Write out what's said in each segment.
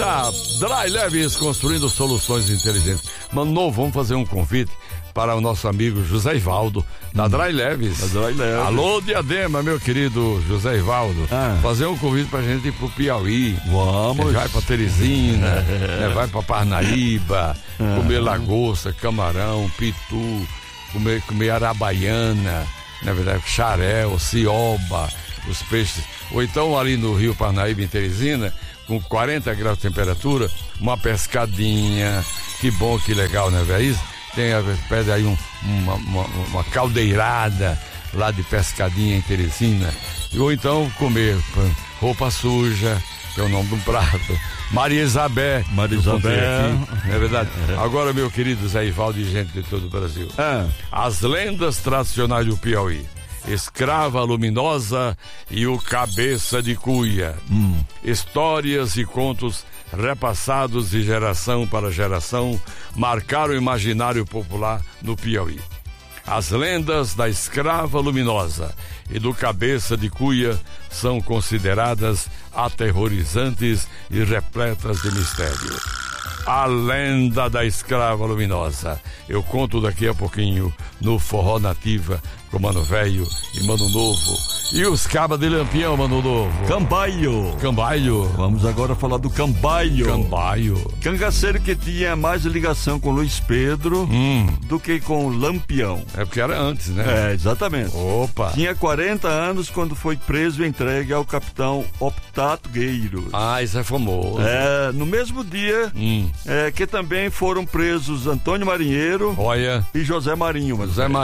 Eita, Dry Leves, construindo soluções inteligentes. Mano, vamos fazer um convite para o nosso amigo José Ivaldo, da Dry Leves. Alô, Diadema, meu querido José Ivaldo. Fazer um convite pra gente ir pro Piauí. Vamos. Vai pra Teresina, né, vai pra Parnaíba, comer lagosta, camarão, pitu, comer arabaiana, na verdade, xarel, cioba, os peixes. Ou então ali no Rio Parnaíba, em Teresina, com 40 graus de temperatura, uma pescadinha. Que bom, que legal, né, velho? Pede aí uma caldeirada lá de pescadinha em Teresina. Ou então comer roupa suja, que é o nome do prato. Maria Isabel. Aqui, não é verdade? Agora, meu querido Zé Ivaldo e gente de todo o Brasil. As lendas tradicionais do Piauí. Escrava Luminosa e o Cabeça de Cuia. Histórias e contos repassados de geração para geração marcaram o imaginário popular no Piauí. As lendas da Escrava Luminosa e do Cabeça de Cuia são consideradas aterrorizantes e repletas de mistério. A lenda da Escrava Luminosa. Eu conto daqui a pouquinho no Forró Nativa com Mano Velho e Mano Novo. E os cabas de Lampião, Mano Novo. Cambaio. Vamos agora falar do Cambaio. Cangaceiro que tinha mais ligação com Luiz Pedro do que com Lampião. É porque era antes, né? Exatamente. Opa. Tinha 40 anos quando foi preso e entregue ao capitão Optato Gueiros. Isso é famoso. No mesmo dia que também foram presos Antônio Marinheiro e José Marinho.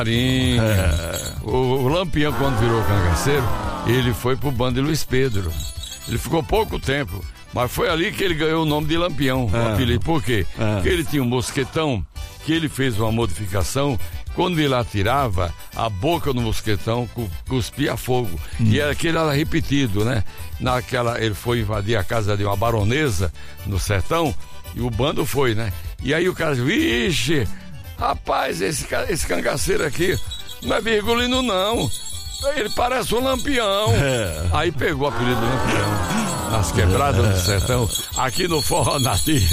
O Lampião, quando virou cangaceiro, ele foi pro bando de Luiz Pedro. Ele ficou pouco tempo, mas foi ali que ele ganhou o nome de Lampião, o apelido. Por quê? Porque ele tinha um mosquetão que ele fez uma modificação. Quando ele atirava, a boca do mosquetão cuspia fogo. E era aquele era repetido, né? Ele foi invadir a casa de uma baronesa no sertão, e o bando foi, né? E aí o cara disse: vixe, rapaz, esse cangaceiro aqui não é virgulino, não. Ele parece um Lampião. Aí pegou o apelido de Lampião nas quebradas do sertão, aqui no Forró Nativo.